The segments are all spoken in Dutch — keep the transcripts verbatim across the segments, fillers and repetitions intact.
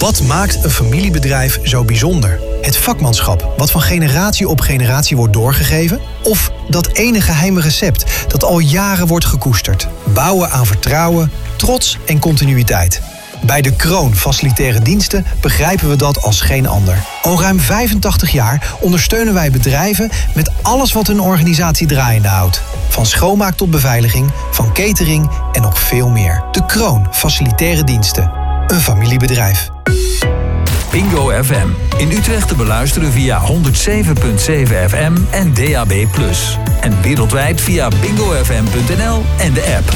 Wat maakt een familiebedrijf zo bijzonder? Het vakmanschap, wat van generatie op generatie wordt doorgegeven? Of dat ene geheime recept dat al jaren wordt gekoesterd? Bouwen aan vertrouwen, trots en continuïteit. Bij De Kroon Facilitaire Diensten begrijpen we dat als geen ander. Al ruim vijfentachtig jaar ondersteunen wij bedrijven met alles wat hun organisatie draaiende houdt. Van schoonmaak tot beveiliging, van catering en nog veel meer. De Kroon Facilitaire Diensten. Een familiebedrijf. Bingo F M. In Utrecht te beluisteren via honderd zeven komma zeven F M en D A B plus. En wereldwijd via bingo f m punt n l en de app.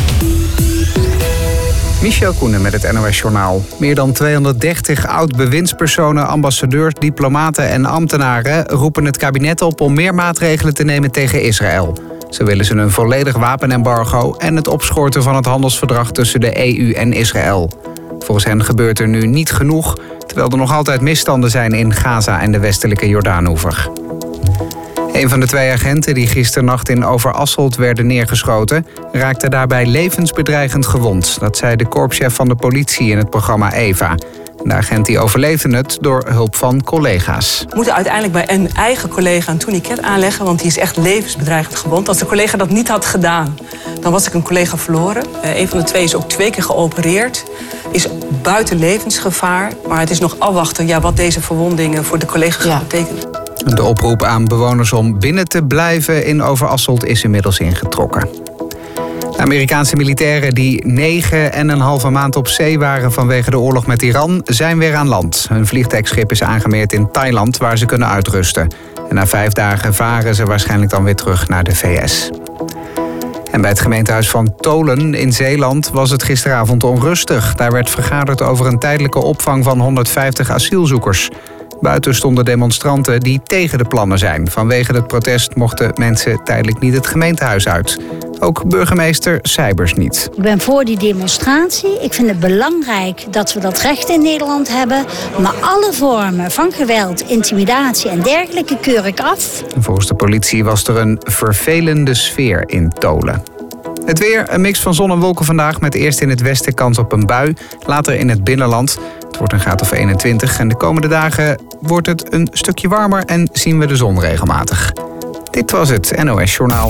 Michel Koenen met het N O S-journaal. Meer dan tweehonderddertig oud-bewindspersonen, ambassadeurs, diplomaten en ambtenaren roepen het kabinet op om meer maatregelen te nemen tegen Israël. Ze willen ze een volledig wapenembargo en het opschorten van het handelsverdrag tussen de E U en Israël. Volgens hen gebeurt er nu niet genoeg, terwijl er nog altijd misstanden zijn in Gaza en de westelijke Jordaanoever. Een van de twee agenten die gisternacht in Overasselt werden neergeschoten raakte daarbij levensbedreigend gewond. Dat zei de korpschef van de politie in het programma Eva. De agent die overleefde het door hulp van collega's. We moeten uiteindelijk bij een eigen collega een tourniquet aanleggen, want die is echt levensbedreigend gewond. Als de collega dat niet had gedaan, dan was ik een collega verloren. Uh, een van de twee is ook twee keer geopereerd. Is buiten levensgevaar, maar het is nog afwachten ja, wat deze verwondingen voor de collega's ja. betekenen. De oproep aan bewoners om binnen te blijven in Overasselt is inmiddels ingetrokken. De Amerikaanse militairen die negen en een halve maand op zee waren vanwege de oorlog met Iran zijn weer aan land. Hun vliegtuigschip is aangemeerd in Thailand waar ze kunnen uitrusten. En na vijf dagen varen ze waarschijnlijk dan weer terug naar de V S. En bij het gemeentehuis van Tolen in Zeeland was het gisteravond onrustig. Daar werd vergaderd over een tijdelijke opvang van honderdvijftig asielzoekers. Buiten stonden demonstranten die tegen de plannen zijn. Vanwege het protest mochten mensen tijdelijk niet het gemeentehuis uit. Ook burgemeester Seibers niet. Ik ben voor die demonstratie. Ik vind het belangrijk dat we dat recht in Nederland hebben. Maar alle vormen van geweld, intimidatie en dergelijke keur ik af. Volgens de politie was er een vervelende sfeer in Tolen. Het weer, een mix van zon en wolken vandaag met eerst in het westen kans op een bui. Later in het binnenland. Het wordt een graad of eenentwintig en de komende dagen wordt het een stukje warmer en zien we de zon regelmatig. Dit was het N O S-journaal.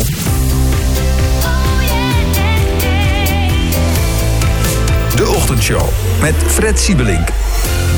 De Ochtendshow met Fred Siebelink.